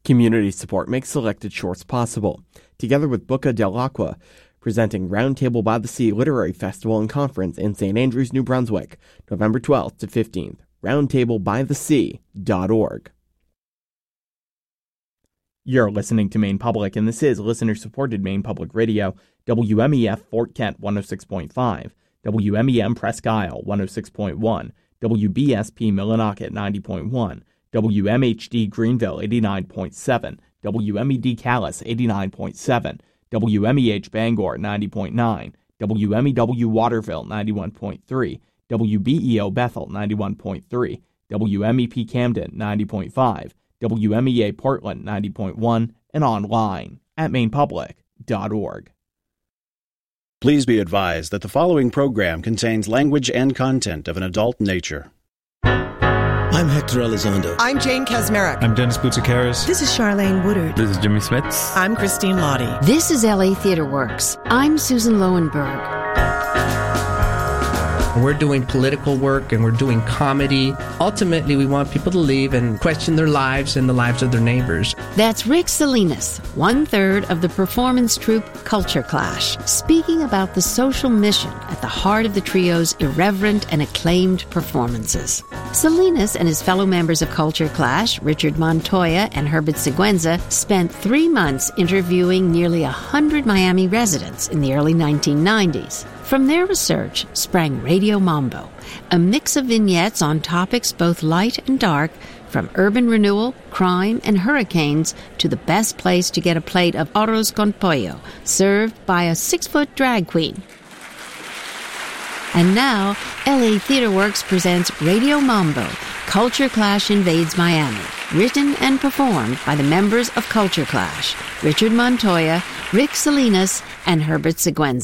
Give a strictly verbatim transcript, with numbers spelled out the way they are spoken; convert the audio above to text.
Community support makes selected shorts possible, together with Boca del Aqua, presenting Roundtable by the Sea Literary Festival and Conference in Saint Andrews, New Brunswick, November twelfth to fifteenth. roundtable by the sea dot org. You're listening to Maine Public, and this is listener-supported Maine Public Radio, W M E F Fort Kent one oh six point five, W M E M Presque Isle one oh six point one, W B S P Millinocket ninety point one, W M H D Greenville eighty-nine point seven, W M E D Calais eighty-nine point seven, W M E H Bangor ninety point nine, W M E W Waterville ninety-one point three, W B E O Bethel ninety-one point three, W M E P Camden ninety point five, W M E A Portland ninety point one, and online at maine public dot org. Please be advised that the following program contains language and content of an adult nature. I'm Hector Elizondo. I'm Jane Kazmarek. I'm Dennis Boutsikaris. This is Charlene Woodard. This is Jimmy Smits. I'm Christine Lottie. This is L A Theater Works. I'm Susan Lowenberg. We're doing political work and we're doing comedy. Ultimately, we want people to leave and question their lives and the lives of their neighbors. That's Rick Salinas, one-third of the performance troupe Culture Clash, speaking about the social mission at the heart of the trio's irreverent and acclaimed performances. Salinas and his fellow members of Culture Clash, Richard Montoya and Herbert Seguenza, spent three months interviewing nearly a hundred Miami residents in the early nineteen nineties. From their research sprang Radio Mambo, a mix of vignettes on topics both light and dark, from urban renewal, crime, and hurricanes to the best place to get a plate of arroz con pollo, served by a six-foot drag queen. And now, L A Theater Works presents Radio Mambo, Culture Clash Invades Miami, written and performed by the members of Culture Clash, Richard Montoya, Rick Salinas, and Herbert Seguenza.